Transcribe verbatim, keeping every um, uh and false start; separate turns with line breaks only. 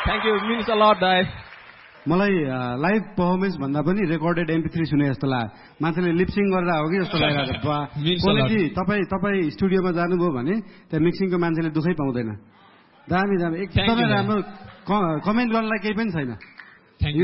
Thank you. It means a lot, Dai.
मलाई live performance भन्दा पनि रेकर्डेड एमपी थ्री सुने जस्तो लाग्यो मान्छेले लिपसिङ गरेर हो कि जस्तो लागिरहेको बा क्वालिटी तपाईँ तपाईँ स्टुडियोमा जानुभयो भने त्यहाँ मिक्सिङको मान्छेले दुःखै पाउँदैन दामी दामी एकदमै राम्रो कमेन्ट गर्नलाई केही पनि छैन